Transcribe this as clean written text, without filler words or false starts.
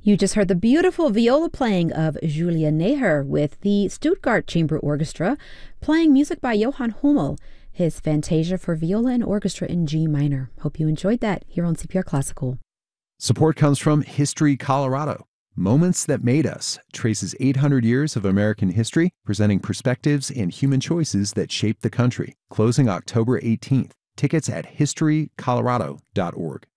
You just heard the beautiful viola playing of Julia Neher with the Stuttgart Chamber Orchestra, playing music by Johann Hummel, his Fantasia for Viola and Orchestra in G minor. Hope you enjoyed that here on CPR Classical. Support comes from History Colorado. Moments That Made Us traces 800 years of American history, presenting perspectives and human choices that shaped the country. Closing October 18th. Tickets at historycolorado.org.